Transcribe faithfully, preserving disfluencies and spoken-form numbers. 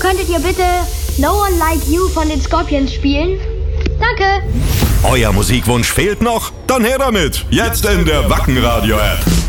könntet ihr bitte No One Like You von den Scorpions spielen? Danke. Euer Musikwunsch fehlt noch? Dann her damit. Jetzt in der Wacken Radio App.